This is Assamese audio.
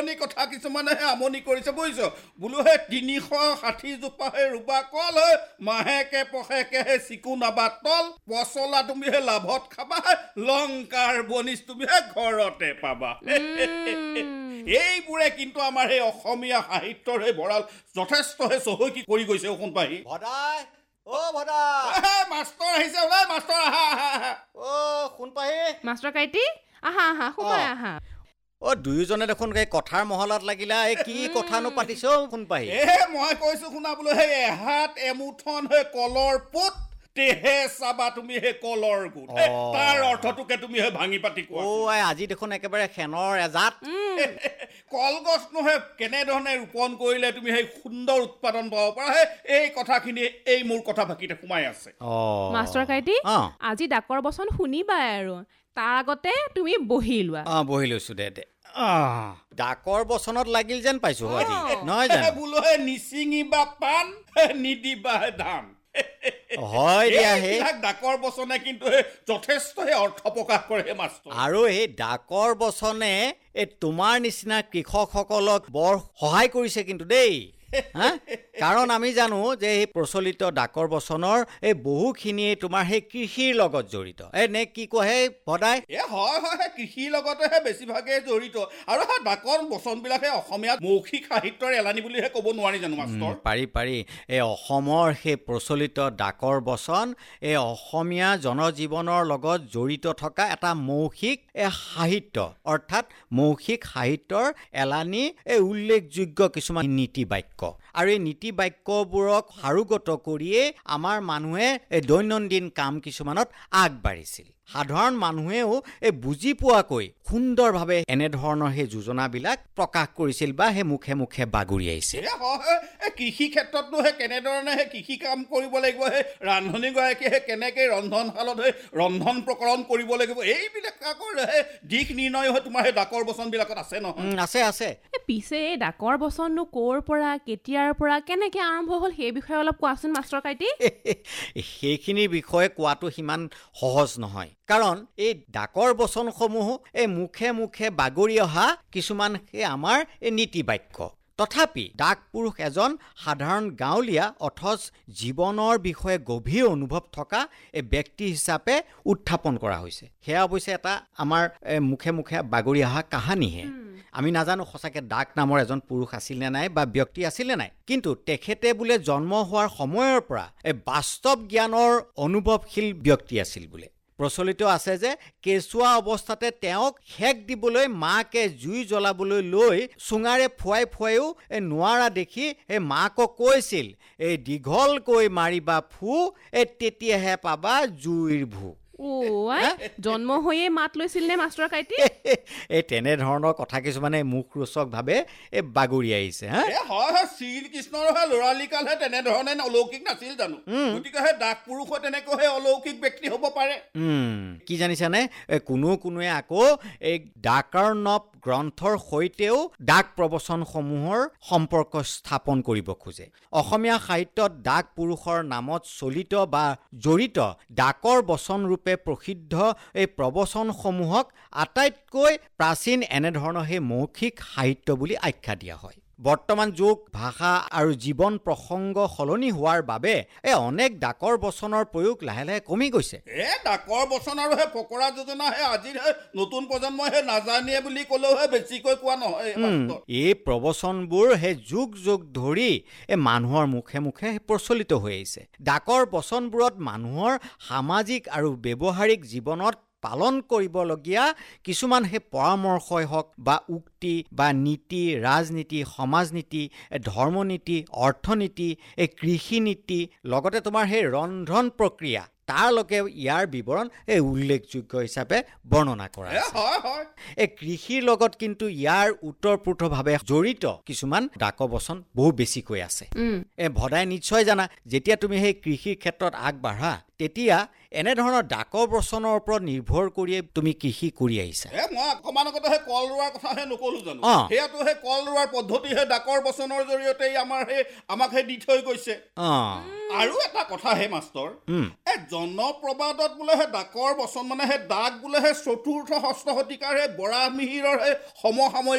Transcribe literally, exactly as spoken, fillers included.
পুৰণি কথা কিছুমানেহে আমনি কৰিছে বুজিছ বোলো হে তিনিশ ষাঠি জোপাহে ৰুবা কল হে মাহেকে পহেকেহে চিকু নাবা তল পচলা তুমি হে লাভত খাবা লংকাৰ বনিজ তুমি হে ঘৰতে পাবা এইবোৰে কিন্তু আমাৰ সেই অসমীয়া সাহিত্যৰ সেই ভঁৰাল যথেষ্টহে চহকী কৰি গৈছে অকণ পাহি ভদাই অ ভদাই মাষ্টৰ আহিছে ওলাই মাষ্টৰ আহা আহা অ শুন পাহি মাষ্টৰ কাইটি আহা আহা সোমাই আহা অ দুয়োজনে দেখোন এই কথাৰ মহলাত লাগিলা এই কি কথানো পাতিছ শুন পাহি এ মই কৈছো শুনা বোলো সেই এহাত এমুঠন সেই কলৰ পুত তেহে চাবা তুমি হে কলৰ গুট তাৰ অৰ্থটোকে তুমি হে ভাঙি পাতি কোৱা অ আই আজি দেখোন একেবাৰে খেনৰ এজাত কলগছ নহয় কেনেধৰণে ৰোপণ কৰিলে তুমি সেই সুন্দৰ উৎপাদন পাব পাৰা হে এই কথাখিনি এই মোৰ কথা ভাকিতে সোমাই আছে মাষ্টৰ কাইটি আজি ডাকৰ বচন শুনিবাই আৰু তাৰ আগতে তুমি বহি লোৱা অ বহি লৈছো দে দে ডাকৰ বচনত লাগিল যেন পাইছো আজি নহয় জানো বোলো হে নিচিঙিবা পাণ নিদিবা ধান হয় দিয়া হে ডাকৰ বচনে কিন্তু যথেষ্ট অৰ্থ প্ৰকাশ কৰে মাষ্টৰ আৰু এই ডাকৰ বচনে এই তোমাৰ নিচিনা কৃষকসকলক বৰ সহায় কৰিছে কিন্তু দেই কাৰণ আমি জানো যে এই প্ৰচলিত ডাকৰ বচনৰ এই বহুখিনিয়ে তোমাৰ সেই কৃষিৰ লগত জড়িত এই নে কি কয় ভদাই এ হয় হয় কৃষিৰ লগতেহে বেছিভাগে জড়িত আৰু সেই ডাকৰ বচনবিলাকে অসমীয়া মৌখিক সাহিত্যৰ এলানি বুলিহে ক'ব নোৱাৰি জানো মাষ্টৰ পাৰি পাৰি এই অসমৰ সেই প্ৰচলিত ডাকৰ বচন এই অসমীয়া জনজীৱনৰ লগত জড়িত থকা এটা মৌখিক এই সাহিত্য অৰ্থাৎ মৌখিক সাহিত্যৰ এলানি এই উল্লেখযোগ্য কিছুমান নীতি বাক্য আৰু এই নীতি বাক্যবোৰক সাৰোগত কৰিয়ে আমাৰ মানুহে এই দৈনন্দিন কাম কিছুমানত আগবাঢ়িছিল সাধাৰণ মানুহেও এই বুজি পোৱাকৈ সুন্দৰভাৱে এনেধৰণৰ সেই যোজনাবিলাক প্ৰকাশ কৰিছিল বা সেই মুখে মুখে বাগৰি আহিছে কৃষি ক্ষেত্ৰতনো সেই কেনেধৰণে সেই কৃষি কাম কৰিব লাগিব সেই ৰান্ধনীগৰাকীয়ে কেনেকৈ ৰন্ধনশালত সেই ৰন্ধন প্ৰকৰণ কৰিব লাগিব এইবিলাক দিশ নিৰ্ণয় হৈ তোমাৰ সেই ডাকৰ বচনবিলাকত আছে নহয় আছে আছে পিছে এই ডাকৰ বচননো ক'ৰ পৰা কেতিয়াৰ পৰা কেনেকে আৰম্ভ হ'ল সেই বিষয়ে অলপ কোৱাচোন মাষ্টৰ কাইটি সেইখিনিৰ বিষয়ে কোৱাটো সিমান সহজ নহয় কাৰণ এই ডাকৰ বচনসমূহ এই মুখে মুখে বাগৰি অহা কিছুমান সেই আমাৰ এই নীতি বাক্য তথাপি ডাক পুৰুষ এজন সাধাৰণ গাঁৱলীয়া অথচ জীৱনৰ বিষয়ে গভীৰ অনুভৱ থকা এই ব্যক্তি হিচাপে উত্থাপন কৰা হৈছে সেয়া অৱশ্যে এটা আমাৰ মুখে মুখে বাগৰি অহা কাহানীহে আমি নাজানো সঁচাকে ডাক নামৰ এজন পুৰুষ আছিল নে নাই বা ব্যক্তি আছিল নে নাই কিন্তু তেখেতে বোলে জন্ম হোৱাৰ সময়ৰ পৰা এই বাস্তৱ জ্ঞানৰ অনুভৱশীল ব্যক্তি আছিল বোলে প্ৰচলিত আছে যে কেঁচুৱা অৱস্থাতে তেওঁক হেক দিবলৈ মাকে জুই জ্বলাবলৈ লৈ চুঙাৰে ফুৱাই ফুৱাইও এই নোৱাৰা দেখি এই মাকক কৈছিল এই দীঘলকৈ মাৰিবা ফু এই তেতিয়াহে পাবা জুইৰ ভু জন্ম হৈয়ে মাত লৈছিল নে মাষ্টৰ কাইটি এই তেনেধৰণৰ কথা কিছুমানে মুখ ৰোচক ভাৱে এই বাগৰি আহিছে শ্ৰীকৃষ্ণৰ ল'ৰালিকালহে তেনেধৰণে অলৌকিক নাছিল জানো গতিকে ডাক পুৰুষ তেনেকৈ অলৌকিক ব্যক্তি হ'ব পাৰে কি জানিছানে কোনো কোনোৱে আকৌ এই ডাকাৰ্ণৱ গ্ৰন্থৰ সৈতেও ডাক প্ৰবচনসমূহৰ সম্পৰ্ক স্থাপন কৰিব খোজে অসমীয়া সাহিত্যত ডাক পুৰুষৰ নামত চলিত বা জড়িত ডাকৰ বচন ৰূপে প্ৰসিদ্ধ এই প্ৰবচনসমূহক আটাইতকৈ প্ৰাচীন এনেধৰণৰ সেই মৌখিক সাহিত্য বুলি আখ্যা দিয়া হয় বৰ্তমান যুগ ভাষা আৰু জীৱন প্ৰসংগ সলনি হোৱাৰ বাবে এই অনেক ডাকৰ বচনৰ প্ৰয়োগ লাহে লাহে কমি গৈছে এ ডাকৰ বচন আৰু হে ফকৰা যোজনা হে আজিৰ নতুন প্ৰজন্মই হে নাজানিয়ে বুলি ক'লেও হে বেছিকৈ কোৱা নহয় এই প্ৰবচনবোৰ হে যুগ যুগ ধৰি এই মানুহৰ মুখে মুখে প্ৰচলিত হৈ আহিছে ডাকৰ বচনবোৰত মানুহৰ সামাজিক আৰু ব্যৱহাৰিক জীৱনত পালন কৰিবলগীয়া কিছুমান সেই পৰামৰ্শই হওক বা উক্তি বা নীতি ৰাজনীতি সমাজনীতি ধৰ্মনীতি অৰ্থনীতি এই কৃষি নীতি লগতে তোমাৰ সেই ৰন্ধন প্ৰক্ৰিয়া তাৰ লগে ইয়াৰ বিৱৰণ এই উল্লেখযোগ্য হিচাপে বৰ্ণনা কৰা এই কৃষিৰ লগত কিন্তু ইয়াৰ ওতঃপ্ৰোতভাৱে জড়িত কিছুমান ডাকবচন বহু বেছিকৈ আছে এই ভদাই নিশ্চয় জানা যেতিয়া তুমি সেই কৃষিৰ ক্ষেত্ৰত আগবাঢ়া তেতিয়া এনেধৰণৰ ডাকৰ বচনৰ ওপৰত নিৰ্ভৰ কৰিয়ে তুমি কৃষি কৰি আহিছা মই অকমান আগতে সেই কল ৰোৱাৰ কথাহে নকলো জানো সেয়াতো সেই কল ৰোৱাৰ পদ্ধতিহে ডাকৰ বচনৰ জৰিয়তে আমাৰ সেই আমাক সেই দি থৈ গৈছে আৰু এটা কথা হে মাষ্টৰ এই জনপ্ৰবাদত বোলে সেই ডাকৰ বচন মানে সেই ডাক বোলে সেই চতুৰ্থ ষষ্ঠ শতিকাৰ সেই বৰাহ মিহিৰৰ সেই সমসাময়িক